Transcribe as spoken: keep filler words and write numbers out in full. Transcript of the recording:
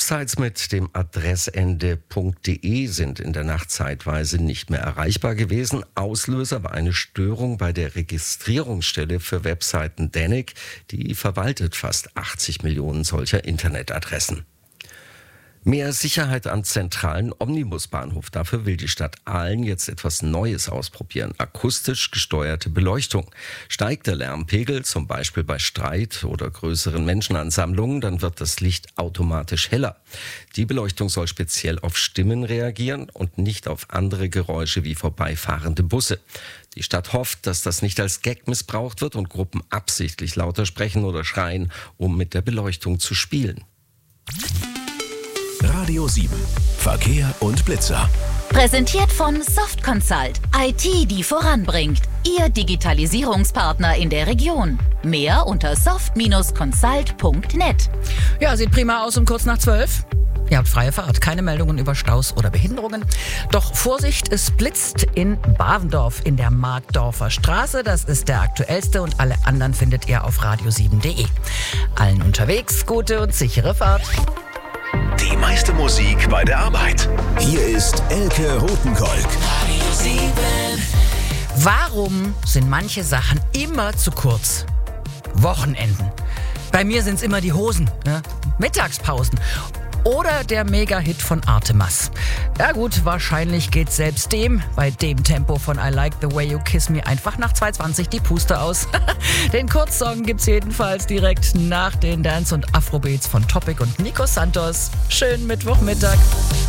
Websites mit dem Adressende .de sind in der Nacht zeitweise nicht mehr erreichbar gewesen. Auslöser war eine Störung bei der Registrierungsstelle für Webseiten Danik. Die verwaltet fast achtzig Millionen solcher Internetadressen. Mehr Sicherheit am zentralen Omnibusbahnhof. Dafür will die Stadt Aalen jetzt etwas Neues ausprobieren. Akustisch gesteuerte Beleuchtung. Steigt der Lärmpegel, zum Beispiel bei Streit oder größeren Menschenansammlungen, dann wird das Licht automatisch heller. Die Beleuchtung soll speziell auf Stimmen reagieren und nicht auf andere Geräusche wie vorbeifahrende Busse. Die Stadt hofft, dass das nicht als Gag missbraucht wird und Gruppen absichtlich lauter sprechen oder schreien, um mit der Beleuchtung zu spielen. Radio sieben. Verkehr und Blitzer. Präsentiert von Soft Consult. I T, die voranbringt. Ihr Digitalisierungspartner in der Region. Mehr unter soft Consult punkt net. Ja, sieht prima aus um kurz nach zwölf. Ihr habt freie Fahrt, keine Meldungen über Staus oder Behinderungen. Doch Vorsicht, es blitzt in Bavendorf in der Markdorfer Straße. Das ist der aktuellste und alle anderen findet ihr auf radio sieben punkt de. Allen unterwegs, gute und sichere Fahrt. Die meiste Musik bei der Arbeit. Hier ist Elke Rothenkolk. Warum sind manche Sachen immer zu kurz? Wochenenden. Bei mir sind es immer die Hosen. Ja? Mittagspausen. Oder der Mega-Hit von Artemas. Ja gut, wahrscheinlich geht selbst dem, bei dem Tempo von I Like the Way You Kiss Me einfach nach zwei zwanzig die Puste aus. Den Kurzsong gibt's jedenfalls direkt nach den Dance- und Afrobeats von Topic und Nico Santos. Schönen Mittwochmittag.